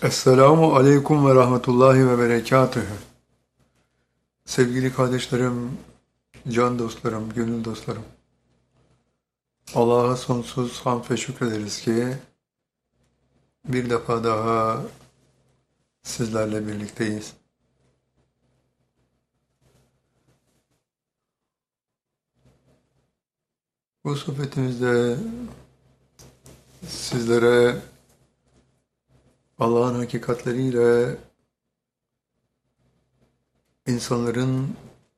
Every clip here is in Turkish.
Esselamu Aleyküm ve Rahmetullahi ve Berekatühü. Sevgili kardeşlerim, can dostlarım, gönül dostlarım. Allah'a sonsuz hamd ve şükrederiz ki bir defa daha sizlerle birlikteyiz. Bu sohbetimizde sizlere Allah'ın hakikatleriyle insanların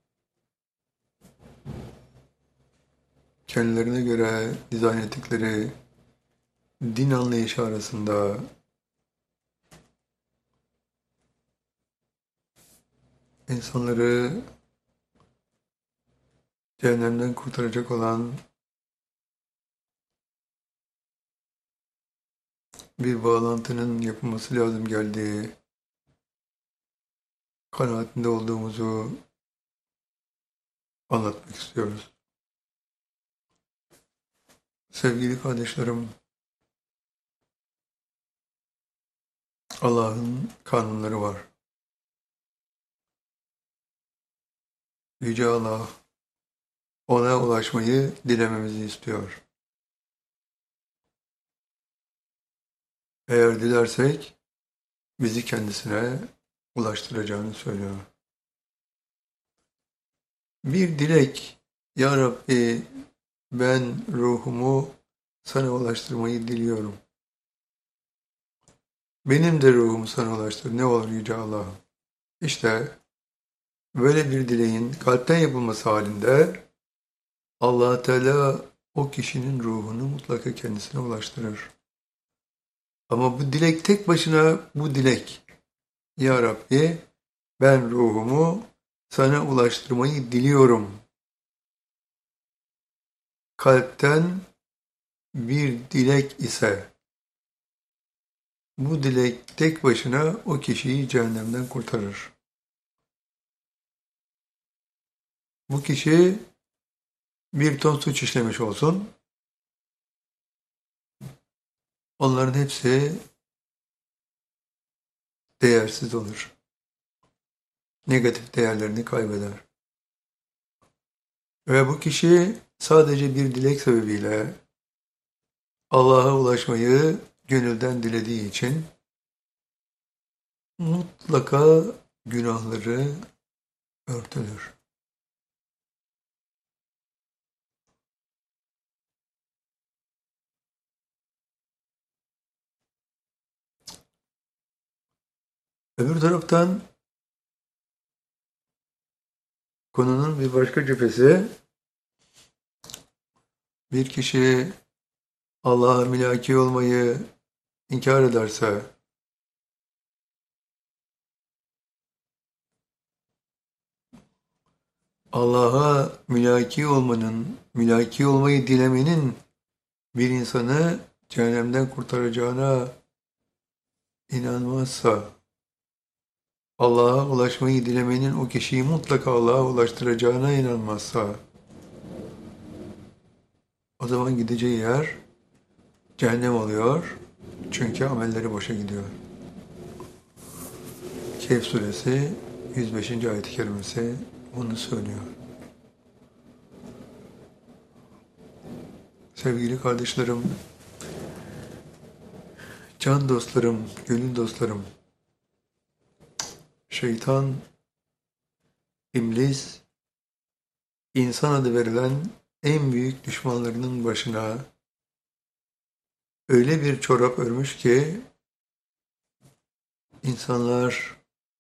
kendilerine göre dizayn ettikleri din anlayışı arasında insanları cehennemden kurtaracak olan bir bağlantının yapılması lazım geldiği kanaatinde olduğumuzu anlatmak istiyoruz. Sevgili kardeşlerim, Allah'ın kanunları var. Yüce Allah ona ulaşmayı dilememizi istiyor. Eğer dilersek bizi kendisine ulaştıracağını söylüyor. Bir dilek, Ya Rabbi ben ruhumu sana ulaştırmayı diliyorum. Benim de ruhumu sana ulaştır. Ne olur Yüce Allah'ım. İşte böyle bir dileğin kalpten yapılması halinde Allah Teala o kişinin ruhunu mutlaka kendisine ulaştırır. Ama bu dilek tek başına bu dilek. Ya Rabbi ben ruhumu sana ulaştırmayı diliyorum. Kalpten bir dilek ise bu dilek tek başına o kişiyi cehennemden kurtarır. Bu kişi bir ton suç işlemiş olsun. Onların hepsi değersiz olur. Negatif değerlerini kaybeder. Ve bu kişi sadece bir dilek sebebiyle Allah'a ulaşmayı gönülden dilediği için mutlaka günahları örtülür. Öbür taraftan konunun bir başka cephesi, bir kişi Allah'a mülaki olmayı inkar ederse, Allah'a mülaki olmayı dilemenin bir insanı cehennemden kurtaracağına inanmazsa, Allah'a ulaşmayı dilemenin o kişiyi mutlaka Allah'a ulaştıracağına inanmazsa, o zaman gideceği yer cehennem oluyor. Çünkü amelleri boşa gidiyor. Kehf suresi 105. ayet-i kerimesi bunu söylüyor. Sevgili kardeşlerim, can dostlarım, gönül dostlarım, şeytan, iblis, insan adı verilen en büyük düşmanlarının başına öyle bir çorap örmüş ki insanlar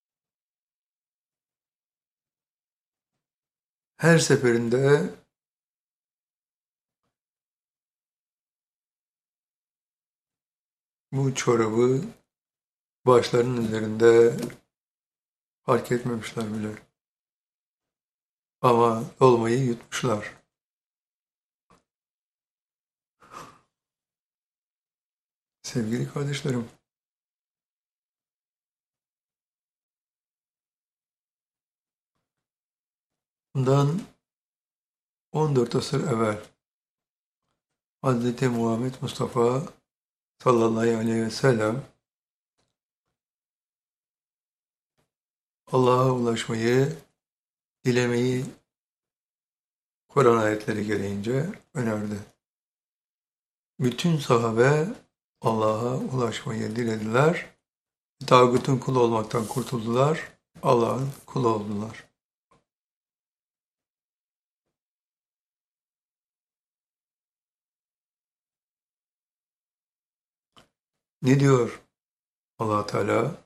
her seferinde bu çorabı başlarının üzerinde fark etmemişler bile. Ama dolmayı yutmuşlar. Sevgili kardeşlerim, bundan 14 asır evvel Hz. Muhammed Mustafa sallallahu aleyhi ve sellem Allah'a ulaşmayı, dilemeyi Kur'an ayetleri gereğince önerdi. Bütün sahabe Allah'a ulaşmayı dilediler. Tağutun kulu olmaktan kurtuldular. Allah'ın kulu oldular. Ne diyor Allah Teala?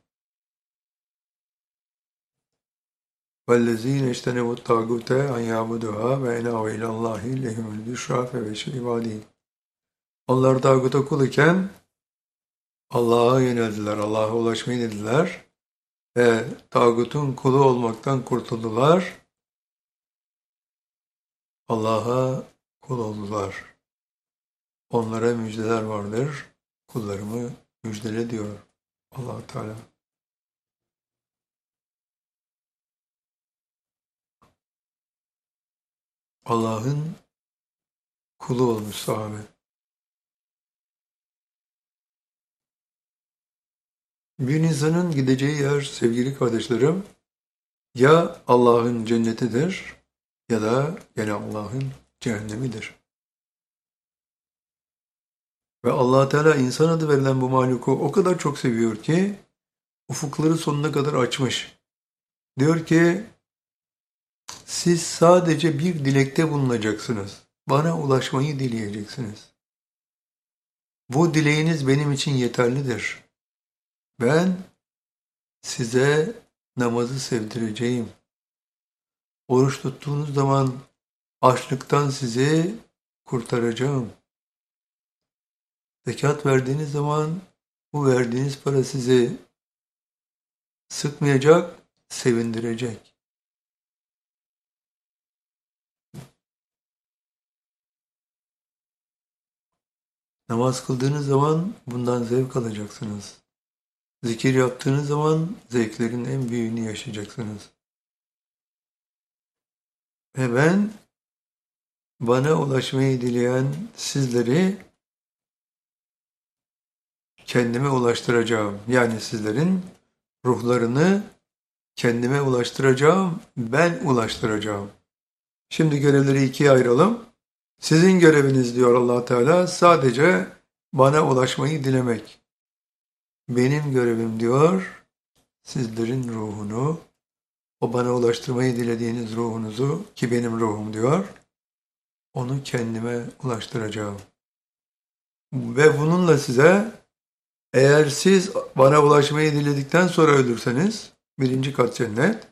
وَالَّذ۪ينَ اجْتَنَبُوا الطَّاغُوتَ اَنْ يَعْبُدُهَا وَاَنَابُوا اِلَى اللّٰهِ لَهُمُ الْبُشْرَى فَبَشِّرْ عِبَادِهِ. Onlar tağuta kul iken Allah'a yöneldiler, Allah'a ulaşmayı dediler ve tağutun kulu olmaktan kurtuldular, Allah'a kul oldular. Onlara müjdeler vardır, kullarımı müjdele diyor Allah Teala. Allah'ın kulu olmuş sahabe. Bir insanın gideceği yer sevgili kardeşlerim, ya Allah'ın cennetidir ya da gene Allah'ın cehennemidir. Ve Allah Teala insan adı verilen bu mahluku o kadar çok seviyor ki ufukları sonuna kadar açmış. Diyor ki siz sadece bir dilekte bulunacaksınız. Bana ulaşmayı dileyeceksiniz. Bu dileğiniz benim için yeterlidir. Ben size namazı sevdireceğim. Oruç tuttuğunuz zaman açlıktan sizi kurtaracağım. Zekat verdiğiniz zaman bu verdiğiniz para sizi sıkmayacak, sevindirecek. Namaz kıldığınız zaman bundan zevk alacaksınız. Zikir yaptığınız zaman zevklerin en büyüğünü yaşayacaksınız. Ve ben bana ulaşmayı dileyen sizleri kendime ulaştıracağım. Yani sizlerin ruhlarını kendime ulaştıracağım, ben ulaştıracağım. Şimdi görevleri ikiye ayıralım. Sizin göreviniz diyor Allah Teala sadece bana ulaşmayı dilemek. Benim görevim diyor sizlerin ruhunu, o bana ulaştırmayı dilediğiniz ruhunuzu ki benim ruhum diyor, onu kendime ulaştıracağım. Ve bununla size eğer siz bana ulaşmayı diledikten sonra ölürseniz birinci kat cennet.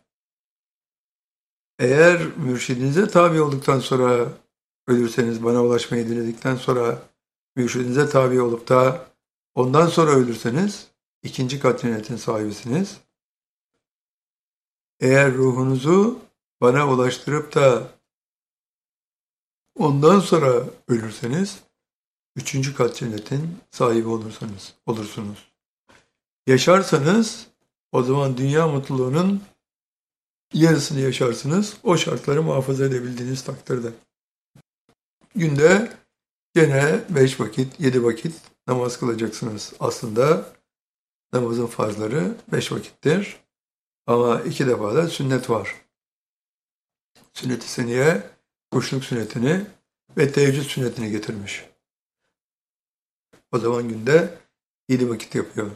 Eğer mürşidinize tabi olduktan sonra ölürseniz, bana ulaşmayı diledikten sonra mürşidinize tabi olup da ondan sonra ölürseniz ikinci kat cennetin sahibisiniz. Eğer ruhunuzu bana ulaştırıp da ondan sonra ölürseniz üçüncü kat cennetin sahibi olursunuz. Yaşarsanız o zaman dünya mutluluğunun yarısını yaşarsınız. O şartları muhafaza edebildiğiniz takdirde. Günde gene 5 vakit, 7 vakit namaz kılacaksınız. Aslında namazın farzları 5 vakittir. Ama 2 defa da sünnet var. Sünnet-i seniye, kuşluk sünnetini ve teheccüd sünnetini getirmiş. O zaman günde 7 vakit yapıyor.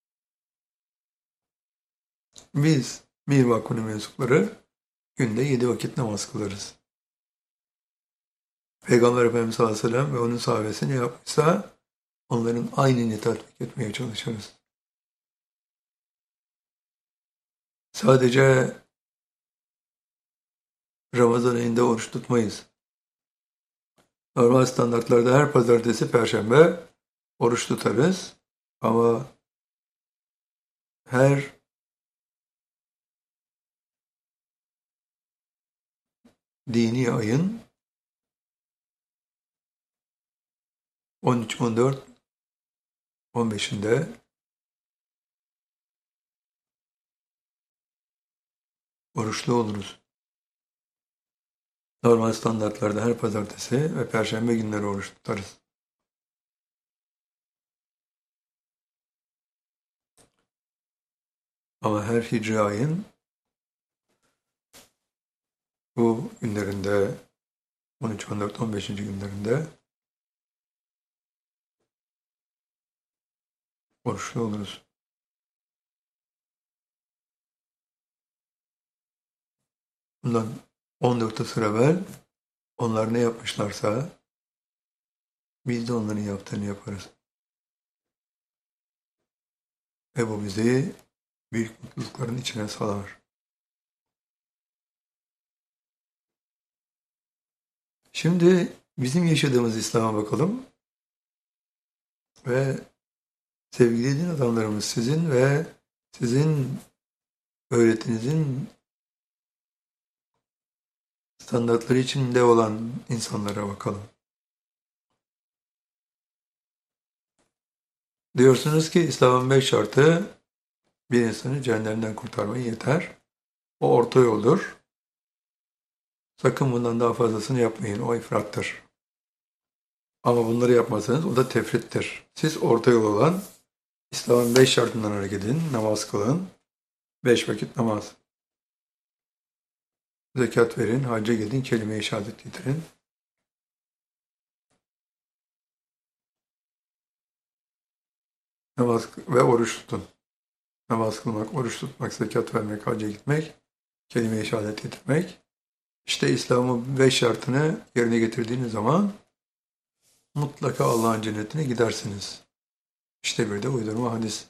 Biz Mir Vakfı'nın mensupları günde 7 vakit namaz kılarız. Peygamber Efendimiz sallallahu aleyhi ve sellem ve onun sahabesi ne yapmışsa onların aynını tatbik etmeye çalışırız. Sadece Ramazan ayında oruç tutmayız. Normal standartlarda her pazartesi, perşembe oruç tutarız. Ama her dini ayın 13, 14, 15'inde oruçlu oluruz. Normal standartlarda her pazartesi ve perşembe günleri oruç tutarız. Ama her hicri ayın bu günlerinde 13, 14, 15. günlerinde oruçlu oluruz. Bundan 14 asır evvel onlar ne yapmışlarsa biz de onların yaptığını yaparız. Ve bu bizi büyük mutlulukların içine salar. Şimdi bizim yaşadığımız İslam'a bakalım ve sevgili din adamlarımız sizin ve sizin öğretinizin standartları içinde olan insanlara bakalım. Diyorsunuz ki İslam'ın 5 şartı bir insanı cehennemden kurtarmayı yeter. O orta yoldur. Sakın bundan daha fazlasını yapmayın. O ifrattır. Ama bunları yapmazsanız o da tefrittir. Siz orta yol olan İslam'ın 5 şartından hareket edin. Namaz kılın. 5 vakit namaz. Zekat verin. Hacca gidin. Kelime-i şehadet getirin. Namaz ve oruç tutun. Namaz kılmak, oruç tutmak, zekat vermek, hacca gitmek, kelime-i şehadet getirmek. İşte İslam'ın 5 şartını yerine getirdiğiniz zaman mutlaka Allah'ın cennetine gidersiniz. İşte bir de uydurma hadis.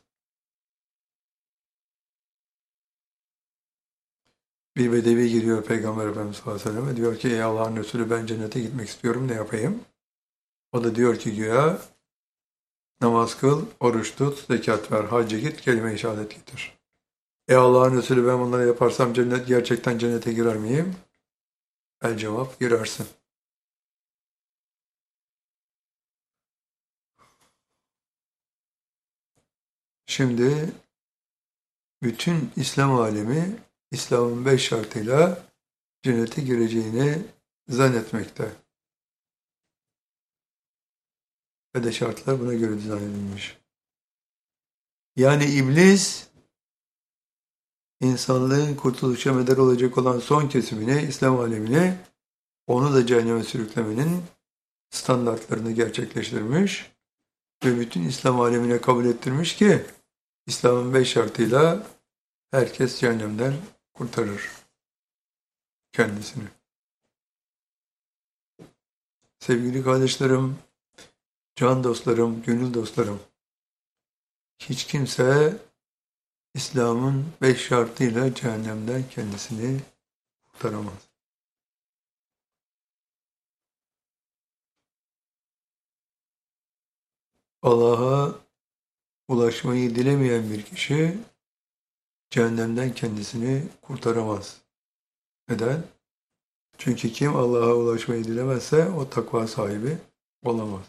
Bir bedevi giriyor Peygamber Efendimiz sallallahu aleyhi ve sellem ve diyor ki ey Allah'ın Resulü ben cennete gitmek istiyorum ne yapayım? O da diyor ki güya namaz kıl, oruç tut, zekat ver, hacca git, kelime-i şehadet getir. Ey Allah'ın Resulü ben bunları yaparsam gerçekten cennete girer miyim? El cevap girersin. Şimdi bütün İslam alemi İslam'ın 5 şartıyla cennete gireceğini zannetmekte. Ve de şartlar buna göre dizayn edilmiş. Yani iblis insanlığın kurtuluşa medar olacak olan son kesimine, İslam alemine onu da cehenneme sürüklemenin standartlarını gerçekleştirmiş ve bütün İslam alemine kabul ettirmiş ki İslam'ın 5 şartıyla herkes cehennemden kurtarır kendisini. Sevgili kardeşlerim, can dostlarım, gönül dostlarım, hiç kimse İslam'ın 5 şartıyla cehennemden kendisini kurtaramaz. Allah'a ulaşmayı dilemeyen bir kişi cehennemden kendisini kurtaramaz. Neden? Çünkü kim Allah'a ulaşmayı dilemezse o takva sahibi olamaz.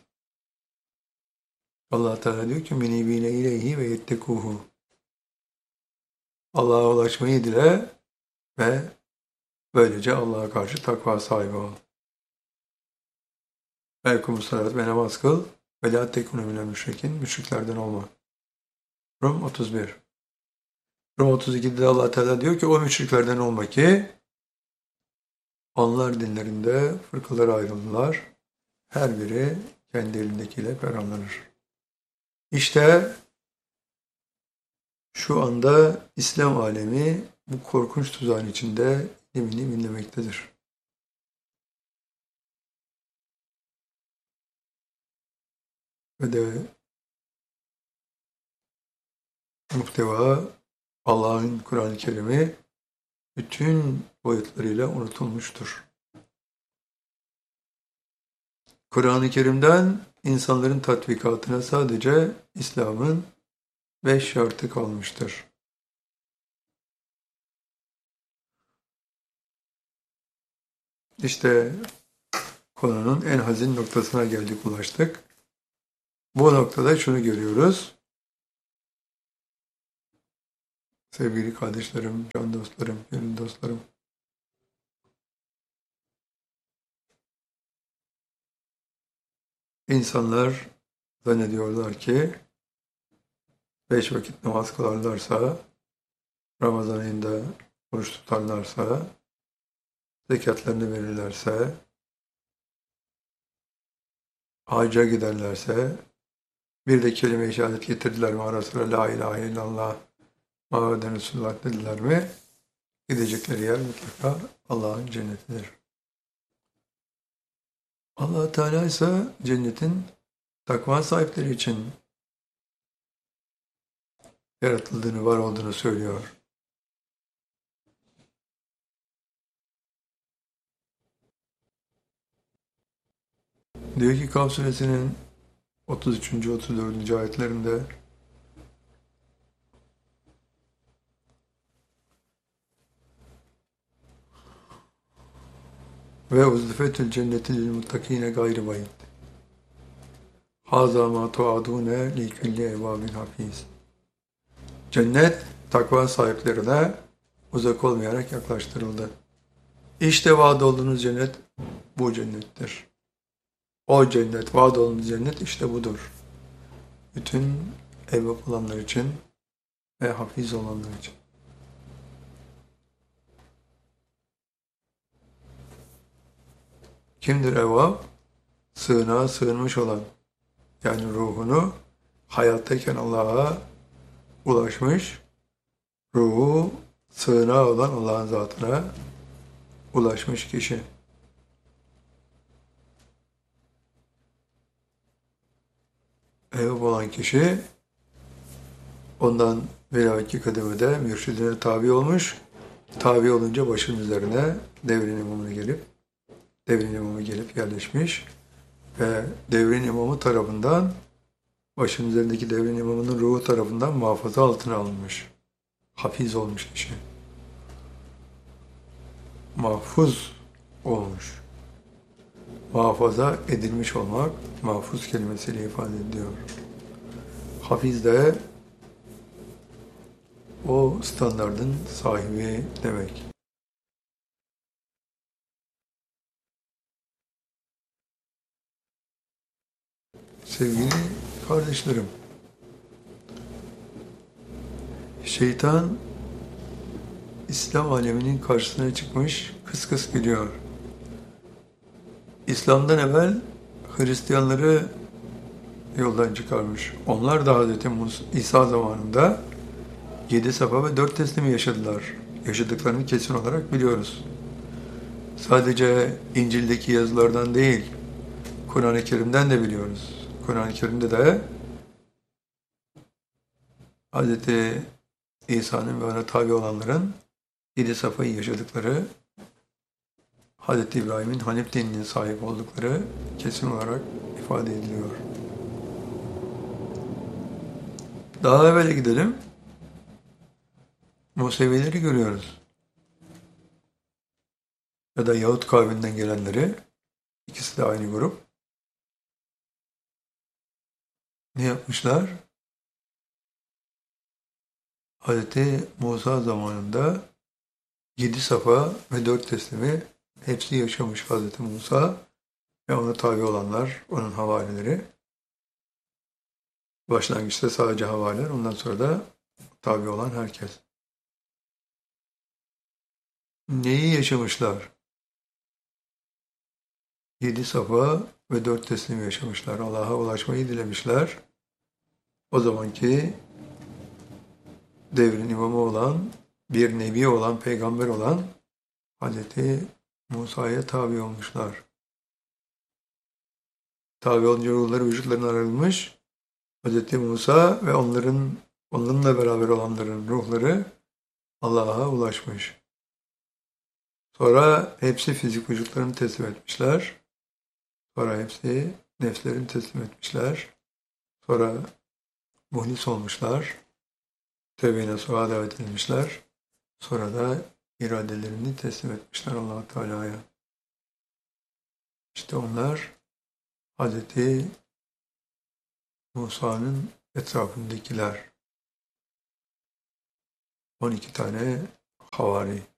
Allah Teala diyor ki menibine ileyhi ve yettekuhu. Allah'a ulaşmayı dile ve böylece Allah'a karşı takva sahibi ol. Elkumus salat ve namaz kıl ve la tekunu minel müşrikin. Müşriklerden olma. Rum 31. Rum 32'de de Allah Teala diyor ki o müşriklerden olma ki onlar dinlerinde fırkalara ayrıldılar. Her biri kendi elindekiyle ferahlanır. İşte şu anda İslam alemi bu korkunç tuzağın içinde ilim inlemektedir. Ve de muhteva Allah'ın Kur'an-ı Kerim'i bütün boyutlarıyla unutulmuştur. Kur'an-ı Kerim'den insanların tatbikatına sadece İslam'ın 5 şartı kalmıştır. İşte konunun en hazin noktasına geldik, ulaştık. Bu noktada şunu görüyoruz. Sevgili kardeşlerim, can dostlarım, gönül dostlarım. İnsanlar zannediyorlar ki 5 vakit namaz kılarlarsa, Ramazan ayında oruç tutarlarsa zekatlarını verirlerse, hacca giderlerse, bir de kelime-i şehadet getirdiler mi ara sıra la ilahe illallah Muhammeden Resulullah dediler mi, gidecekleri yer mutlaka Allah'ın cennetidir. Allah Teala ise cennetin takva sahipleri için yaratıldığını, var olduğunu söylüyor. Diyor ki Kaf suresinin 33. 34. ayetlerinde ve uzlifetül cenneti lil muttakine gayri bayit. Haza ma tuadune li kulli evabin hafiz. Cennet takva sahiplerine uzak olmayarak yaklaştırıldı. İşte vaad olduğunuz cennet bu cennettir. O cennet, vaad olduğunuz cennet işte budur. Bütün evvap olanlar için ve hafiz olanlar için. Kimdir evvap? Sığınağa sığınmış olan, yani ruhunu hayattayken Allah'a ulaşmış, ruhu sığınağı olan Allah'ın zatına ulaşmış kişi. Evvap olan kişi ondan bir kademede mürşidine tabi olmuş, tabi olunca başının üzerine devrin imamı gelip yerleşmiş ve devrin imamı tarafından, başının üzerindeki devrin imamının ruhu tarafından muhafaza altına alınmış. Hafiz olmuş kişi. Mahfuz olmuş. Muhafaza edilmiş olmak, mahfuz kelimesiyle ifade ediliyor. Hafiz de o standardın sahibi demek. Sevgili kardeşlerim, şeytan İslam aleminin karşısına çıkmış, kıs kıs gülüyor. İslam'dan evvel Hristiyanları yoldan çıkarmış. Onlar da Hz. İsa zamanında 7 safa ve 4 teslimi yaşadılar. Yaşadıklarını kesin olarak biliyoruz. Sadece İncil'deki yazılardan değil, Kur'an-ı Kerim'den de biliyoruz. Kur'an-ı Kerim'de de Hz. İsa'nın ve ona tabi olanların 7 safayı yaşadıkları, Hz. İbrahim'in Hanif dininin sahip oldukları kesin olarak ifade ediliyor. Daha evvel gidelim. Musevileri görüyoruz. Ya da Yahut kavminden gelenleri, ikisi de aynı grup. Ne yapmışlar? Hz. Musa zamanında 7 safa ve 4 teslimi hepsi yaşamış Hz. Musa ve ona tabi olanlar, onun havarileri. Başlangıçta sadece havariler, ondan sonra da tabi olan herkes. Neyi yaşamışlar? 7 safa ve 4 teslim yaşamışlar. Allah'a ulaşmayı dilemişler. O zamanki devrin imamı olan, bir nebi olan, peygamber olan Hz. Musa'ya tabi olmuşlar. Tabi olunca ruhları vücutlarına ayrılmış. Hz. Musa ve onunla beraber olanların ruhları Allah'a ulaşmış. Sonra hepsi fizik vücutlarını teslim etmişler. Sonra hepsi nefslerini teslim etmişler. Sonra muhlis olmuşlar. Tevbe-i nasuha davet edilmişler. Sonra da iradelerini teslim etmişler Allah-u Teala'ya. İşte onlar Hz. Musa'nın etrafındakiler. 12 tane havari.